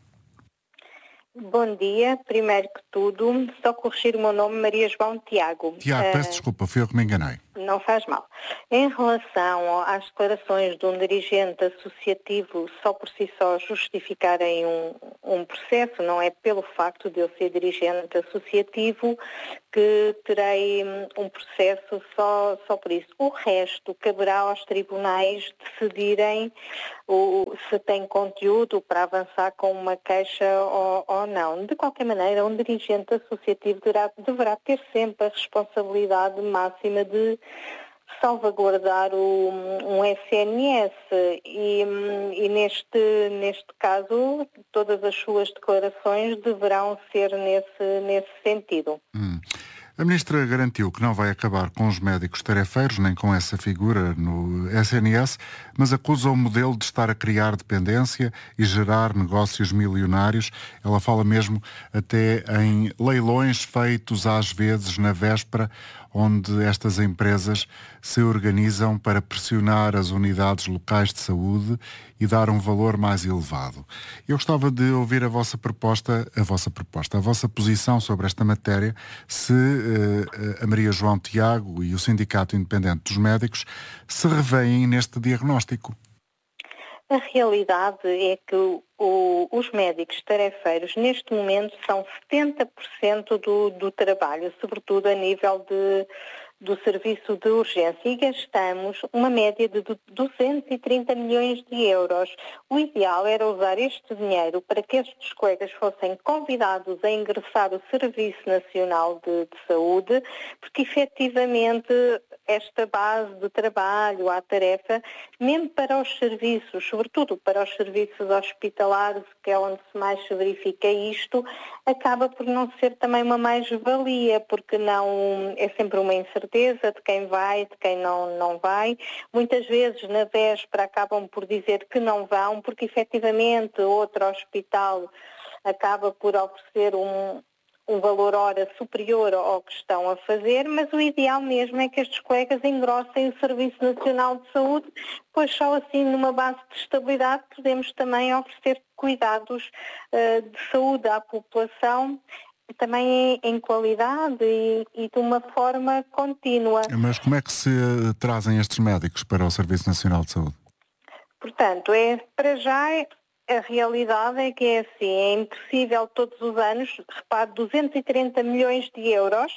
Bom dia. Primeiro que tudo, só corrigir o meu nome, Maria João Tiago. Tiago, peço desculpa, fui eu que me enganei. Não faz mal. Em relação às declarações de um dirigente associativo só por si só justificarem um processo, não é pelo facto de eu ser dirigente associativo que terei um processo só por isso. O resto caberá aos tribunais decidirem se tem conteúdo para avançar com uma queixa ou não. De qualquer maneira, um dirigente associativo deverá ter sempre a responsabilidade máxima de salvaguardar um SNS e neste caso todas as suas declarações deverão ser nesse sentido. A Ministra garantiu que não vai acabar com os médicos tarefeiros, nem com essa figura no SNS, mas acusa o modelo de estar a criar dependência e gerar negócios milionários. Ela fala mesmo até em leilões feitos às vezes na véspera, onde estas empresas se organizam para pressionar as unidades locais de saúde e dar um valor mais elevado. Eu gostava de ouvir a vossa posição sobre esta matéria, se a Maria João Tiago e o Sindicato Independente dos Médicos se revêem neste diagnóstico. A realidade é que os médicos tarefeiros neste momento são 70% do trabalho, sobretudo a nível do serviço de urgência, e gastamos uma média de 230 milhões de euros. O ideal era usar este dinheiro para que estes colegas fossem convidados a ingressar o Serviço Nacional de Saúde, porque efetivamente esta base de trabalho, a tarefa, mesmo para os serviços, sobretudo para os serviços hospitalares, que é onde mais se verifica isto, acaba por não ser também uma mais-valia, porque não é sempre uma incerteza de quem vai, de quem não vai. Muitas vezes na véspera acabam por dizer que não vão, porque efetivamente outro hospital acaba por oferecer um valor hora superior ao que estão a fazer, mas o ideal mesmo é que estes colegas engrossem o Serviço Nacional de Saúde, pois só assim numa base de estabilidade podemos também oferecer cuidados de saúde à população, também em qualidade e de uma forma contínua. Mas como é que se trazem estes médicos para o Serviço Nacional de Saúde? Portanto, para já a realidade é que é assim, é impossível todos os anos, repare, 230 milhões de euros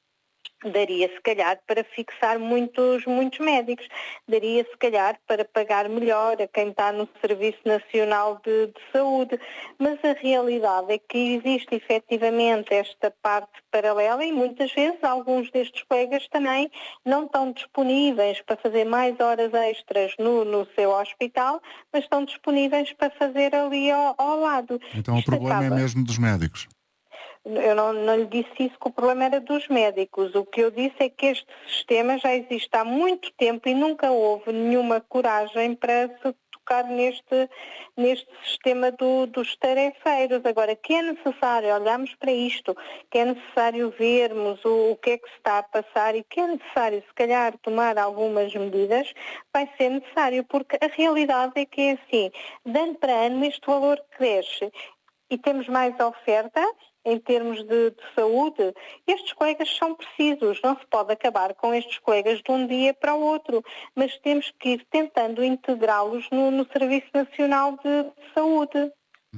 daria se calhar para fixar muitos médicos, daria se calhar para pagar melhor a quem está no Serviço Nacional de Saúde, mas a realidade é que existe efetivamente esta parte paralela e muitas vezes alguns destes colegas também não estão disponíveis para fazer mais horas extras no seu hospital, mas estão disponíveis para fazer ali ao lado. Então o problema é mesmo dos médicos. Eu não lhe disse isso, que o problema era dos médicos. O que eu disse é que este sistema já existe há muito tempo e nunca houve nenhuma coragem para se tocar neste sistema dos tarefeiros. Agora, que é necessário olharmos para isto, que é necessário vermos o que é que se está a passar e que é necessário, se calhar, tomar algumas medidas, vai ser necessário, porque a realidade é que é assim, de ano para ano este valor cresce e temos mais oferta em termos de saúde. Estes colegas são precisos, não se pode acabar com estes colegas de um dia para o outro, mas temos que ir tentando integrá-los no Serviço Nacional de Saúde.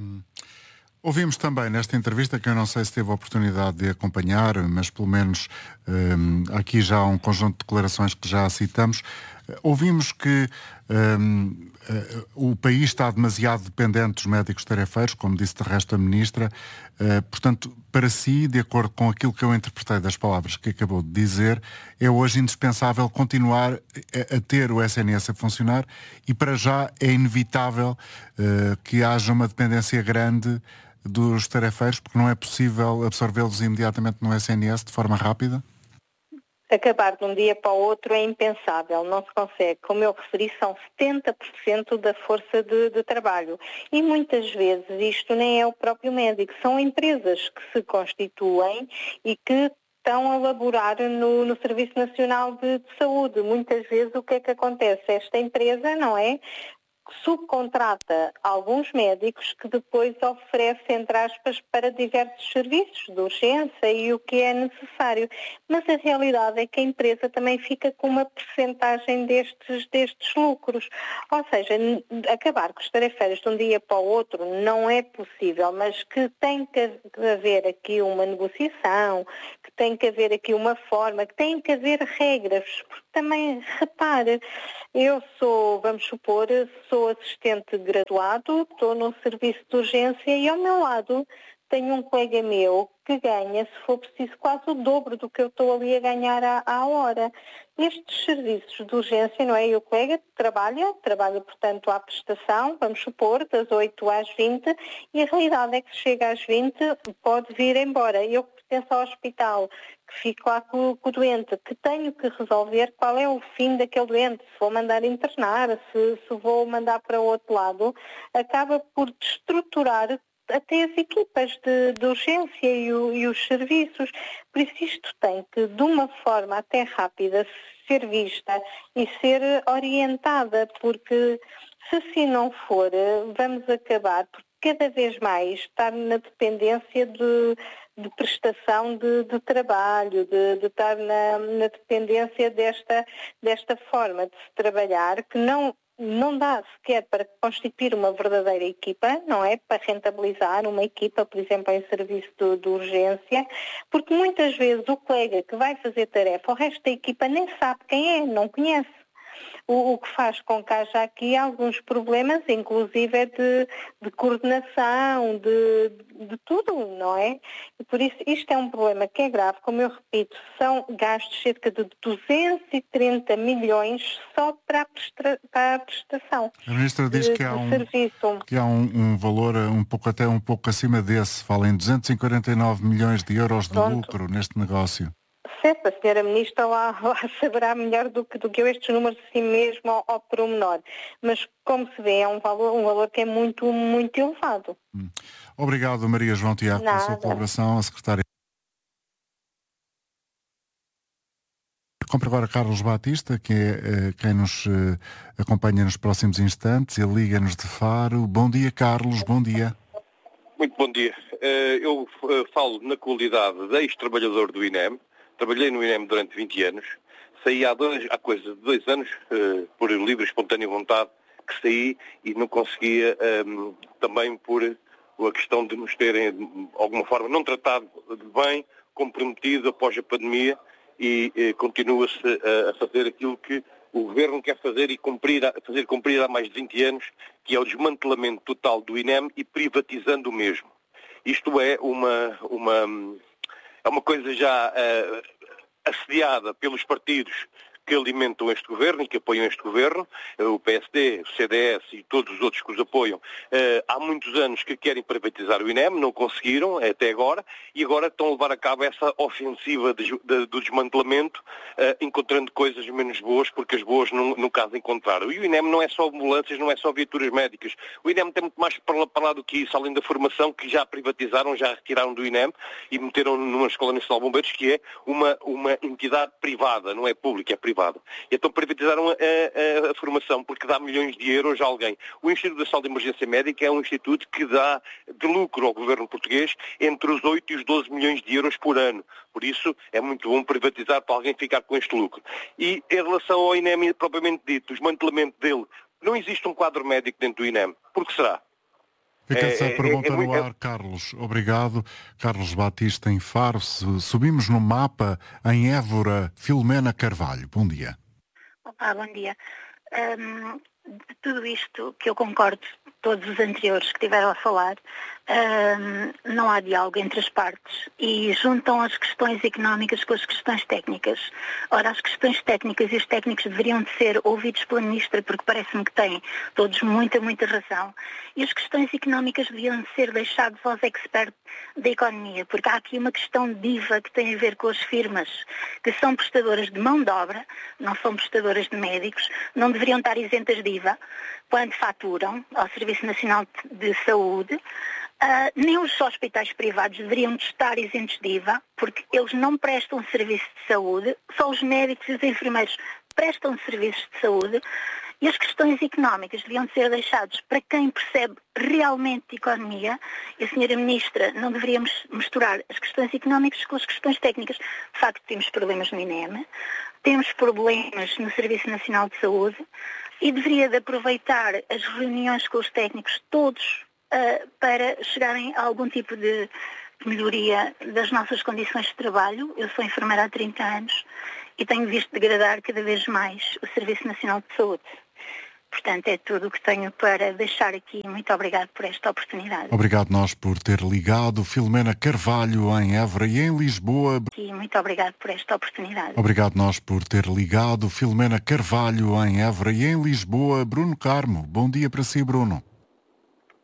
Ouvimos também nesta entrevista, que eu não sei se teve a oportunidade de acompanhar, mas pelo menos aqui já há um conjunto de declarações que já citamos. Ouvimos que o país está demasiado dependente dos médicos tarefeiros, como disse de resto a Ministra. Portanto, para si, de acordo com aquilo que eu interpretei das palavras que acabou de dizer, é hoje indispensável continuar a ter o SNS a funcionar e para já é inevitável que haja uma dependência grande dos tarefeiros, porque não é possível absorvê-los imediatamente no SNS de forma rápida? Acabar de um dia para o outro é impensável, não se consegue. Como eu referi, são 70% da força de trabalho. E muitas vezes isto nem é o próprio médico, são empresas que se constituem e que estão a laborar no Serviço Nacional de Saúde. Muitas vezes o que é que acontece? Esta empresa, não é? Subcontrata alguns médicos que depois oferece, entre aspas, para diversos serviços de urgência e o que é necessário. Mas a realidade é que a empresa também fica com uma percentagem destes lucros. Ou seja, acabar com os tarefeiros de um dia para o outro não é possível, mas que tem que haver aqui uma negociação, que tem que haver aqui uma forma, que tem que haver regras. Porque também, repare, eu vamos supor, sou assistente graduado, estou num serviço de urgência e ao meu lado tenho um colega meu que ganha, se for preciso, quase o dobro do que eu estou ali a ganhar à hora. Estes serviços de urgência, não é? E o colega trabalha, portanto, à prestação, vamos supor, das 8 às 20, e a realidade é que se chega às 20 pode vir embora. Eu que pertenço ao hospital, que fico lá com o doente, que tenho que resolver qual é o fim daquele doente, se vou mandar internar, se vou mandar para o outro lado, acaba por destruturar até as equipas de urgência e os serviços. Por isso isto tem que, de uma forma até rápida, ser vista e ser orientada, porque se assim não for, vamos acabar por cada vez mais estar na dependência de prestação de trabalho, de estar na dependência desta forma de se trabalhar, que não dá sequer para constituir uma verdadeira equipa, não é? Para rentabilizar uma equipa, por exemplo, em serviço de urgência, porque muitas vezes o colega que vai fazer tarefa, o resto da equipa nem sabe quem é, não conhece. O que faz com que haja aqui alguns problemas, inclusive de coordenação, de tudo, não é? E por isso isto é um problema que é grave, como eu repito, são gastos cerca de 230 milhões só para a prestação. A Ministra diz que há um valor um pouco acima desse, fala em 249 milhões de euros de lucro neste negócio. Certo, a senhora Ministra lá saberá melhor do que eu estes números assim mesmo ao pormenor. Mas, como se vê, é um valor que é muito, muito elevado. Obrigado, Maria João Tiago, pela sua colaboração. A secretária. Compre agora Carlos Batista, que é quem nos acompanha nos próximos instantes e liga-nos de Faro. Bom dia, Carlos, bom dia. Muito bom dia. Eu falo na qualidade de ex-trabalhador do INEM. Trabalhei no INEM durante 20 anos, saí há coisa de 2 anos, por livre e espontânea vontade, que saí e não conseguia, também por a questão de nos terem, de alguma forma, não tratado bem, comprometido após a pandemia, e continua-se a fazer aquilo que o Governo quer fazer e fazer cumprir há mais de 20 anos, que é o desmantelamento total do INEM e privatizando o mesmo. Isto é uma coisa já assediada pelos partidos que alimentam este governo e que apoiam este governo, o PSD, o CDS e todos os outros que os apoiam. Há muitos anos que querem privatizar o INEM, não conseguiram até agora, e agora estão a levar a cabo essa ofensiva do desmantelamento, encontrando coisas menos boas, porque as boas no caso encontraram. E o INEM não é só ambulâncias, não é só viaturas médicas. O INEM tem muito mais para lá do que isso, além da formação que já privatizaram, já retiraram do INEM e meteram numa Escola Nacional de Bombeiros, que é uma entidade privada, não é pública, é privada. E então privatizaram a formação, porque dá milhões de euros a alguém. O Instituto Nacional de Emergência Médica é um instituto que dá de lucro ao governo português entre os 8 e os 12 milhões de euros por ano. Por isso é muito bom privatizar para alguém ficar com este lucro. E em relação ao INEM propriamente dito, o desmantelamento dele, não existe um quadro médico dentro do INEM. Por que será? Fica-se a pergunta no ar, Carlos. Obrigado. Carlos Batista em Faro. Subimos no mapa em Évora, Filomena Carvalho. Bom dia. Olá, bom dia. De tudo isto que eu concordo, todos os anteriores que tiveram a falar, não há diálogo entre as partes e juntam as questões económicas com as questões técnicas. Ora, as questões técnicas e os técnicos deveriam de ser ouvidos pela Ministra, porque parece-me que têm todos muita razão, e as questões económicas deviam de ser deixadas aos experts da economia, porque há aqui uma questão de IVA que tem a ver com as firmas que são prestadoras de mão de obra, não são prestadoras de médicos, não deveriam estar isentas de IVA quando faturam ao Serviço Nacional de Saúde. Nem os hospitais privados deveriam estar isentos de IVA, porque eles não prestam serviço de saúde, só os médicos e os enfermeiros prestam serviços de saúde, e as questões económicas deviam ser deixadas para quem percebe realmente de economia, e a senhora Ministra não deveríamos misturar as questões económicas com as questões técnicas. De facto, temos problemas no INEM, temos problemas no Serviço Nacional de Saúde, e deveria de aproveitar as reuniões com os técnicos todos para chegarem a algum tipo de melhoria das nossas condições de trabalho. Eu sou enfermeira há 30 anos e tenho visto degradar cada vez mais o Serviço Nacional de Saúde. Portanto, é tudo o que tenho para deixar aqui. Muito obrigado por esta oportunidade. Obrigado nós por ter ligado. Filomena Carvalho, em Évora e em Lisboa. E muito obrigado por esta oportunidade. Obrigado nós por ter ligado. Filomena Carvalho, em Évora e em Lisboa. Bruno Carmo. Bom dia para si, Bruno.